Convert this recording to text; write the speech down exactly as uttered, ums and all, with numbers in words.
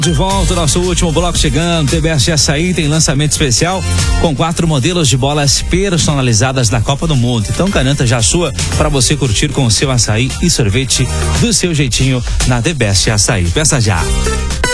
De volta, nosso último bloco chegando. T B S de Açaí tem lançamento especial com quatro modelos de bolas personalizadas da Copa do Mundo. Então garanta já a sua para você curtir com o seu açaí e sorvete do seu jeitinho na T B S de Açaí. Peça já.